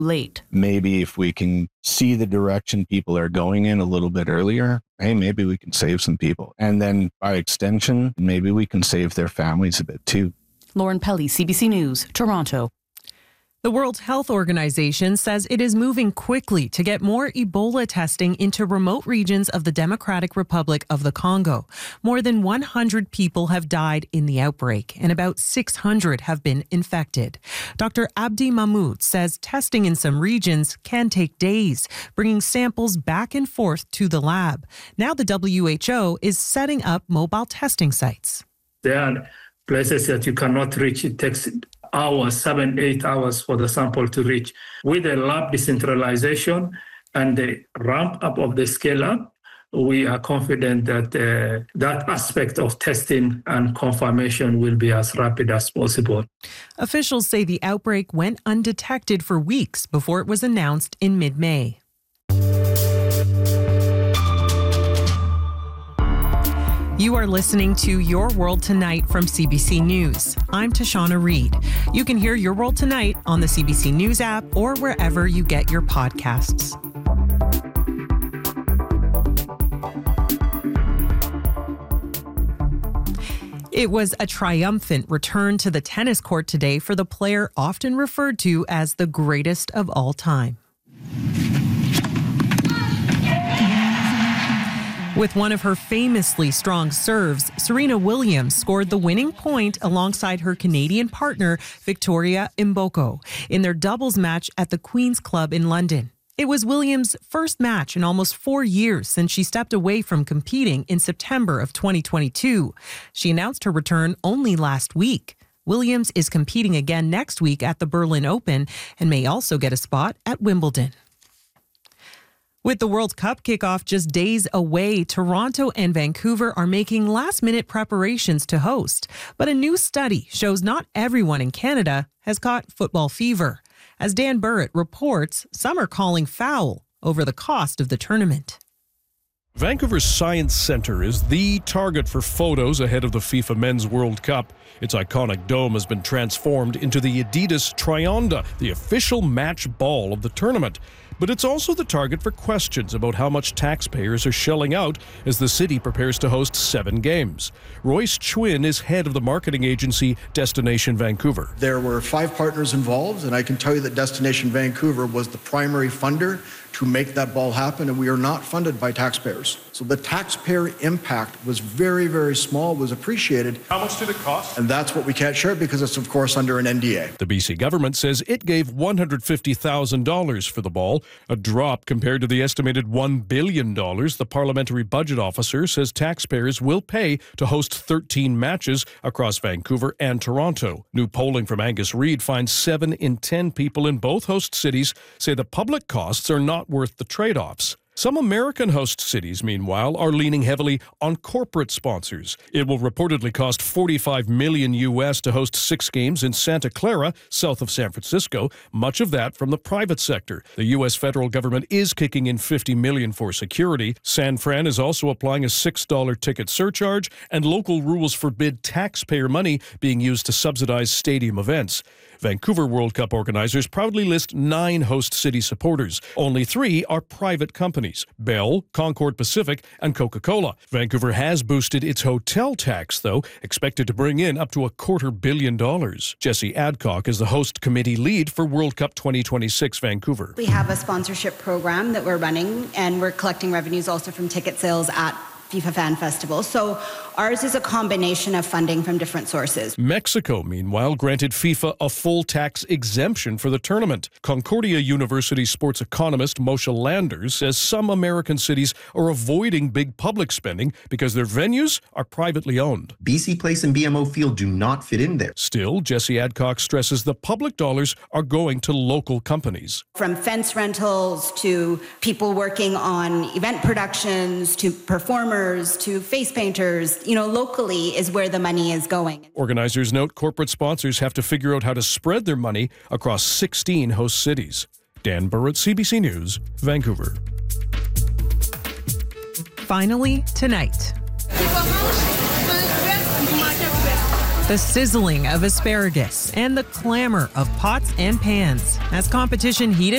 late. Maybe if we can see the direction people are going in a little bit earlier, hey, maybe we can save some people. And then by extension, maybe we can save their families a bit too. Lauren Pelly, CBC News, Toronto. The World Health Organization says it is moving quickly to get more Ebola testing into remote regions of the Democratic Republic of the Congo. More than 100 people have died in the outbreak, and about 600 have been infected. Dr. Abdi Mahmoud says testing in some regions can take days, bringing samples back and forth to the lab. Now the WHO is setting up mobile testing sites. There are places that you cannot reach. It takes hours, 7-8 hours for the sample to reach. With the lab decentralization and the ramp up of the scale up, we are confident that that aspect of testing and confirmation will be as rapid as possible. Officials say the outbreak went undetected for weeks before it was announced in mid-May. You are listening to Your World Tonight from CBC News. I'm Tashana Reed. You can hear Your World Tonight on the CBC News app or wherever you get your podcasts. It was a triumphant return to the tennis court today for the player often referred to as the greatest of all time. With one of her famously strong serves, Serena Williams scored the winning point alongside her Canadian partner, Victoria Mboko, in their doubles match at the Queen's Club in London. It was Williams' first match in almost 4 years since she stepped away from competing in September of 2022. She announced her return only last week. Williams is competing again next week at the Berlin Open and may also get a spot at Wimbledon. With the World Cup kickoff just days away, Toronto and Vancouver are making last-minute preparations to host. But a new study shows not everyone in Canada has caught football fever. As Dan Burrett reports, some are calling foul over the cost of the tournament. Vancouver's Science Centre is the target for photos ahead of the FIFA Men's World Cup. Its iconic dome has been transformed into the Adidas Trionda, the official match ball of the tournament. But it's also the target for questions about how much taxpayers are shelling out as the city prepares to host 7 games. Royce Chwin is head of the marketing agency Destination Vancouver. There were 5 partners involved, and I can tell you that Destination Vancouver was the primary funder to make that ball happen, and we are not funded by taxpayers. So the taxpayer impact was very, very small, was appreciated. How much did it cost? And that's what we can't share because it's, of course, under an NDA. The BC government says it gave $150,000 for the ball, a drop compared to the estimated $1 billion the Parliamentary Budget Officer says taxpayers will pay to host 13 matches across Vancouver and Toronto. New polling from Angus Reid finds 7 in 10 people in both host cities say the public costs are not worth the trade-offs. Some American host cities, meanwhile, are leaning heavily on corporate sponsors. It will reportedly cost $45 million to host 6 games in Santa Clara, south of San Francisco, much of that from the private sector. The U.S. federal government is kicking in $50 million for security. San Fran is also applying a $6 ticket surcharge, and local rules forbid taxpayer money being used to subsidize stadium events. Vancouver World Cup organizers proudly list 9 host city supporters. Only 3 are private companies: Bell, Concord Pacific, and Coca-Cola. Vancouver has boosted its hotel tax, though, expected to bring in up to $250 million. Jesse Adcock is the host committee lead for World Cup 2026 Vancouver. We have a sponsorship program that we're running, and we're collecting revenues also from ticket sales at FIFA Fan Festival. So ours is a combination of funding from different sources. Mexico, meanwhile, granted FIFA a full tax exemption for the tournament. Concordia University sports economist Moshe Landers says some American cities are avoiding big public spending because their venues are privately owned. BC Place and BMO Field do not fit in there. Still, Jesse Adcock stresses the public dollars are going to local companies. From fence rentals to people working on event productions to performers to face painters, locally is where the money is going. Organizers note corporate sponsors have to figure out how to spread their money across 16 host cities. Dan Burrett, CBC News, Vancouver. Finally, tonight. The sizzling of asparagus and the clamor of pots and pans as competition heated